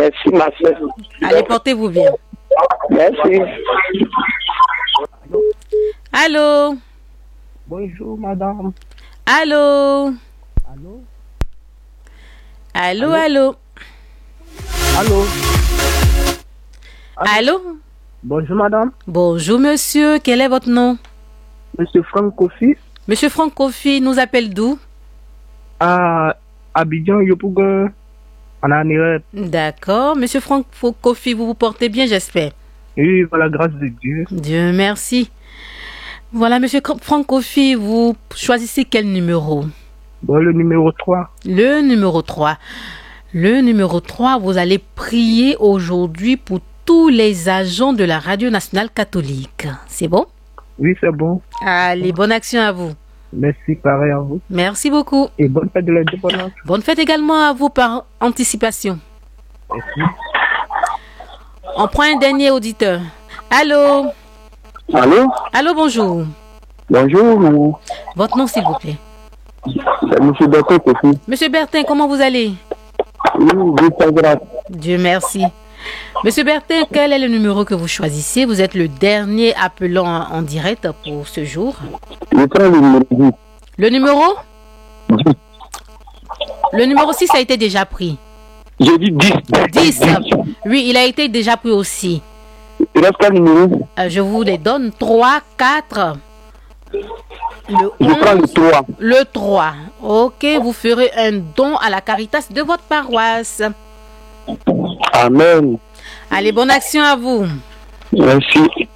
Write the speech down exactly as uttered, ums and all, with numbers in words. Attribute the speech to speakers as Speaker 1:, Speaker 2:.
Speaker 1: Merci, ma soeur.
Speaker 2: Allez, portez-vous bien.
Speaker 1: Merci.
Speaker 2: Allô?
Speaker 1: Bonjour, madame.
Speaker 2: Allô?
Speaker 1: Allô?
Speaker 2: Allô, allô?
Speaker 1: Allô?
Speaker 2: Allô?
Speaker 1: Bonjour, madame.
Speaker 2: Bonjour, monsieur. Quel est votre nom?
Speaker 1: Monsieur Franck Kofi.
Speaker 2: Monsieur Franck Kofi nous appelle d'où?
Speaker 1: À Abidjan, Yopougon, en Aniret.
Speaker 2: D'accord. Monsieur Franck Kofi, vous vous portez bien, j'espère.
Speaker 1: Oui, par la grâce de Dieu.
Speaker 2: Dieu merci. Voilà, monsieur Franck Kofi, vous choisissez quel numéro?
Speaker 1: Bon, le numéro trois.
Speaker 2: Le numéro trois. Le numéro trois, vous allez prier aujourd'hui pour tous les agents de la Radio Nationale Catholique. C'est bon?
Speaker 1: Oui, c'est bon.
Speaker 2: Allez, bonne action à vous.
Speaker 1: Merci, pareil à vous.
Speaker 2: Merci beaucoup.
Speaker 1: Et bonne fête de l'indépendance.
Speaker 2: Bonne fête également à vous par anticipation.
Speaker 1: Merci.
Speaker 2: On prend un dernier auditeur. Allô?
Speaker 1: Allô?
Speaker 2: Allô, bonjour.
Speaker 1: Bonjour.
Speaker 2: Votre nom, s'il vous plaît.
Speaker 1: C'est monsieur Bertin Kofi.
Speaker 2: Monsieur Bertin, comment vous allez?
Speaker 1: Oui, oui, c'est grave.
Speaker 2: Dieu merci. Monsieur Bertin, quel est le numéro que vous choisissez? Vous êtes le dernier appelant en direct pour ce jour.
Speaker 1: Je prends le numéro dix.
Speaker 2: Le numéro?
Speaker 1: dix.
Speaker 2: Le numéro six a été déjà pris.
Speaker 1: J'ai dit dix.
Speaker 2: dix. Oui, il a été déjà pris aussi.
Speaker 1: Il reste quel numéro?
Speaker 2: Euh, je vous les donne. trois, quatre. Le
Speaker 1: Je prends le
Speaker 2: onze,
Speaker 1: trois.
Speaker 2: le trois. Ok, vous ferez un don à la Caritas de votre paroisse.
Speaker 1: Amen.
Speaker 2: Allez, bonne action à vous.
Speaker 1: Merci.